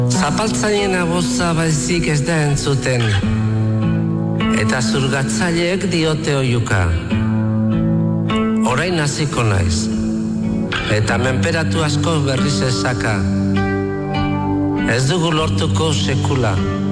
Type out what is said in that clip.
Zapaltzainen aboza baizik ez da entzuten, eta zurgatzaileek diote oiuka. Orain hasiko naiz, eta menperatu asko berriz ezaka. Ez dugu lortuko sekula.